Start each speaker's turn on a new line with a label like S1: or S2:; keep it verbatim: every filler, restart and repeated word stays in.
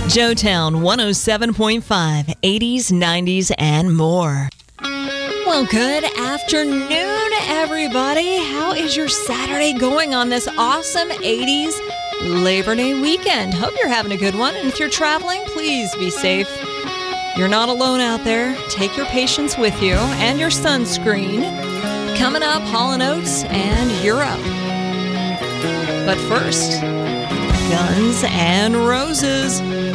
S1: Joetown one oh seven point five, eighties, nineties, and more. Well, good afternoon, everybody. How is your Saturday going on this awesome eighties Labor Day weekend? Hope you're having a good one. And if you're traveling, please be safe. You're not alone out there. Take your patience with you and your sunscreen. Coming up, Hall and Oates and Europe. But first, Guns N' Roses.